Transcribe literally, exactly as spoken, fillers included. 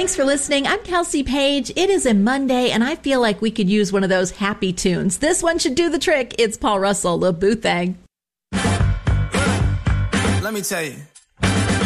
Thanks for listening. I'm Kelsey Page. It is a Monday, and I feel like we could use one of those happy tunes. This one should do the trick. It's Paul Russell, Lil Boo Thang. Let me tell you.